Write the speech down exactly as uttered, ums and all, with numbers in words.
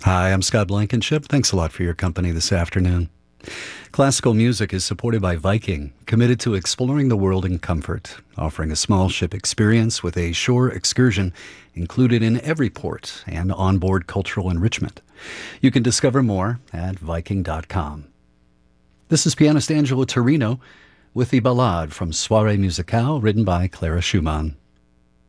Hi, I'm Scott Blankenship. Thanks a lot for your company this afternoon. Classical music is supported by Viking, committed to exploring the world in comfort, offering a small ship experience with a shore excursion included in every port and onboard cultural enrichment. You can discover more at viking dot com. This is pianist Angelo Torino with the Ballade from Soirée Musicale, written by Clara Schumann.